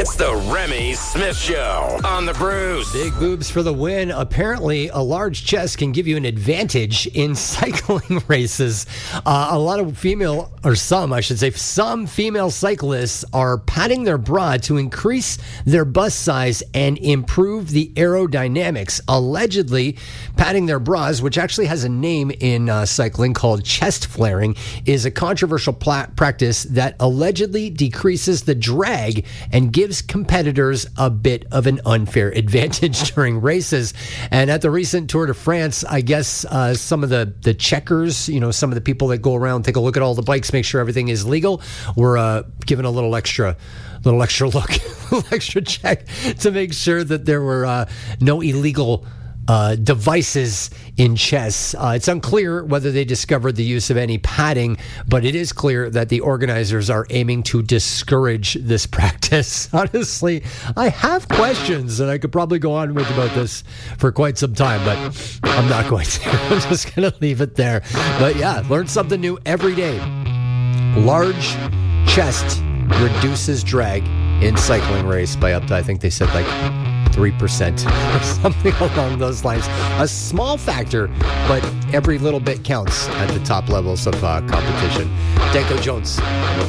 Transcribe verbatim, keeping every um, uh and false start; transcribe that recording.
It's the Remy Smith Show on the Bruce. Big boobs for the win. Apparently, a large chest can give you an advantage in cycling races. Uh, a lot of female, or some, I should say, some female cyclists are padding their bra to increase their bust size and improve the aerodynamics. Allegedly, padding their bras, which actually has a name in uh, cycling called chest flaring, is a controversial pla- practice that allegedly decreases the drag and gives competitors a bit of an unfair advantage during races. And at the recent Tour de France, I guess uh, some of the, the checkers, you know, some of the people that go around, take a look at all the bikes, make sure everything is legal, were uh, given a little extra little extra look, little extra check to make sure that there were uh, no illegal Uh, devices in chess. Uh, it's unclear whether they discovered the use of any padding, but it is clear that the organizers are aiming to discourage this practice. Honestly, I have questions, and I could probably go on with about this for quite some time, but I'm not going to. I'm just going to leave it there. But yeah, learn something new every day. Large chest reduces drag in cycling race by up to, I think they said like three percent or something along those lines. A small factor, but every little bit counts at the top levels of uh, competition. Danko Jones.